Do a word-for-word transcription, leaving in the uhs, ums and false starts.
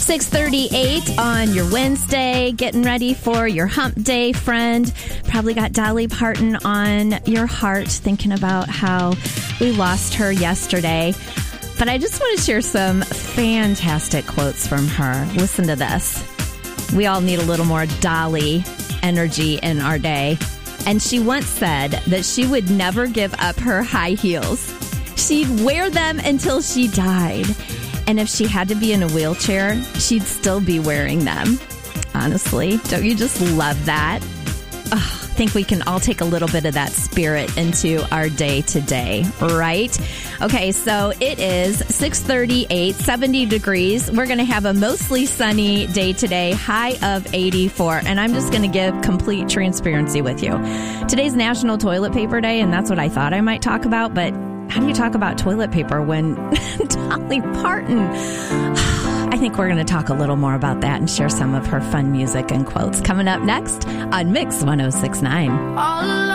six thirty-eight on your Wednesday, getting ready for your hump day, friend. Probably got Dolly Parton on your heart, thinking about how we lost her yesterday. But I just want to share some fantastic quotes from her. Listen to this. We all need a little more Dolly energy in our day. And she once said that she would never give up her high heels. She'd wear them until she died. And if she had to be in a wheelchair, she'd still be wearing them. Honestly, don't you just love that? Oh, I think we can all take a little bit of that spirit into our day today, right? Okay, so it is six thirty-eight, seventy degrees. We're going to have a mostly sunny day today, high of eighty-four. And I'm just going to give complete transparency with you. Today's National Toilet Paper Day, and that's what I thought I might talk about, but how do you talk about toilet paper when Dolly Parton? I think we're going to talk a little more about that and share some of her fun music and quotes coming up next on Mix one oh six point nine.